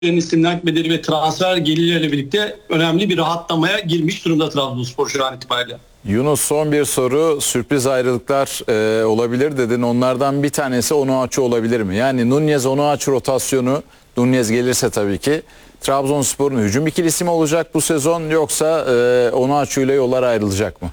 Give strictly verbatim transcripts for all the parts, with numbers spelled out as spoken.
istimlak bedeli ve transfer gelirleriyle birlikte önemli bir rahatlamaya girmiş durumda Trabzonspor şu an itibariyle. Yunus, son bir soru. Sürpriz ayrılıklar e, olabilir dedin. Onlardan bir tanesi Onuachu olabilir mi? Yani Nunez Onuachu rotasyonu, Nunez gelirse tabii ki, Trabzonspor'un hücum ikilisi mi olacak bu sezon, yoksa e, Onuachu ile yollar ayrılacak mı?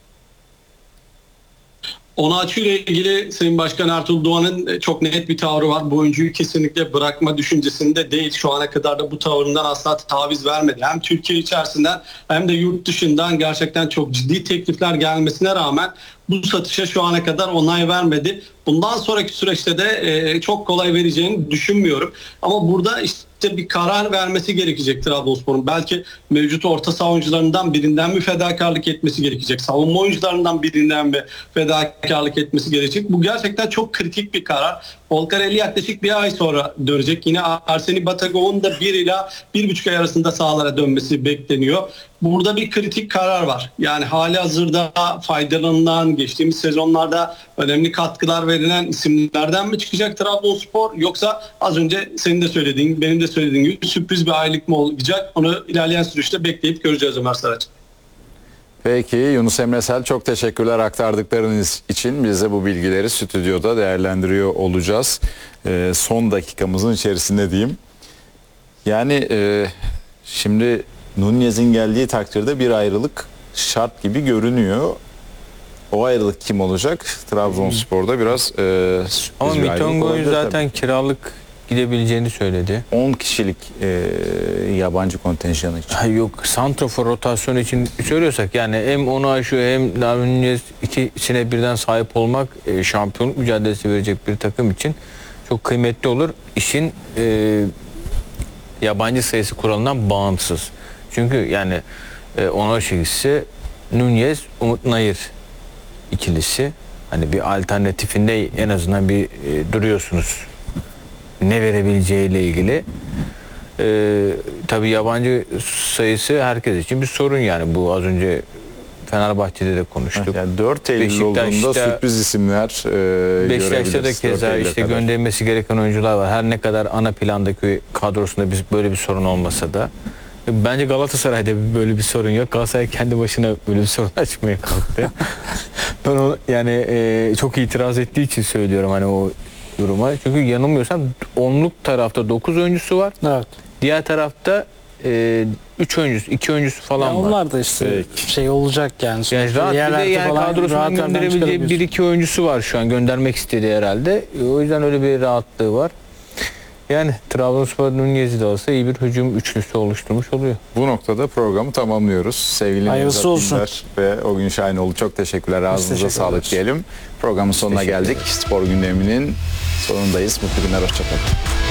Onuachu ile ilgili Sayın Başkan Ertuğrul Doğan'ın çok net bir tavrı var. Bu oyuncuyu kesinlikle bırakma düşüncesinde değil. Şu ana kadar da bu tavrından asla taviz vermedi. Hem Türkiye içerisinden hem de yurt dışından gerçekten çok ciddi teklifler gelmesine rağmen bu satışa şu ana kadar onay vermedi. Bundan sonraki süreçte de e, çok kolay vereceğini düşünmüyorum. Ama burada işte bir karar vermesi gerekecek Trabzonspor'un. Belki mevcut orta saha oyuncularından birinden mi fedakarlık etmesi gerekecek? Savunma oyuncularından birinden mi fedakarlık etmesi gerekecek? Bu gerçekten çok kritik bir karar. Volcarelli yaklaşık bir ay sonra dönecek. Yine Arseni Batagov'un da bir ila bir buçuk ay arasında sahalara dönmesi bekleniyor. Burada bir kritik karar var. Yani hali hazırda faydalanılan, geçtiğimiz sezonlarda önemli katkılar verilen isimlerden mi çıkacak Trabzonspor, yoksa az önce senin de söylediğin, benim de söylediğim gibi sürpriz bir aylık mı olacak? Onu ilerleyen süreçte bekleyip göreceğiz Ömer Saraç. Peki Yunus Emre Sel, çok teşekkürler aktardıklarınız için. Biz de bu bilgileri stüdyoda değerlendiriyor olacağız. Ee, son dakikamızın içerisinde diyeyim. Yani e, şimdi Nunez'in geldiği takdirde bir ayrılık şart gibi görünüyor. O ayrılık kim olacak? Trabzonspor'da biraz e, ama Mitongo'yu zaten tabii kiralık gidebileceğini söyledi. on kişilik e, yabancı kontenjanı için. Ha, yok, santrafor rotasyonu için söylüyorsak yani hem Onuachu hem Nunez ikisine birden sahip olmak e, şampiyonluk mücadelesi verecek bir takım için çok kıymetli olur. İşin e, yabancı sayısı kuralından bağımsız. Çünkü yani e, Onuachu ise Nunez, Umut Nayır ikilisi, hani bir alternatifinde en azından bir e, duruyorsunuz. Ne verebileceğiyle ilgili. Ee, tabii yabancı sayısı herkes için bir sorun yani. Bu az önce Fenerbahçe'de de konuştuk. Yani dört Eylül olduğunda sürpriz isimler e, Beşiktaş'ta da keza işte kadar gönderilmesi gereken oyuncular var. Her ne kadar ana plandaki kadrosunda biz böyle bir sorun olmasa da. Bence Galatasaray'da böyle bir sorun yok. Galatasaray kendi başına böyle bir sorun açmaya kalktı. Ben onu yani e, çok itiraz ettiği için söylüyorum hani o duruma. Çünkü yanılmıyorsam onluk tarafta dokuz oyuncusu var. Evet. Diğer tarafta üç e, oyuncusu, iki oyuncusu falan ya var. Onlar da işte Peki. şey olacak yani. Yani rahat bir de yani kadrosundan gönderebileceği bir iki oyuncusu var şu an. Göndermek istediği herhalde. O yüzden öyle bir rahatlığı var. Yani Trabzonspor Nunez'i de olsa iyi bir hücum üçlüsü oluşturmuş oluyor. Bu noktada programı tamamlıyoruz. Sevgili hayırlısı olsun ve Ogün Şahinoğlu, çok teşekkürler. Ağzınıza sağlık diyelim. Programın sonuna geldik. Spor gündeminin sonundayız. Mutlu günler, hoşçakalın.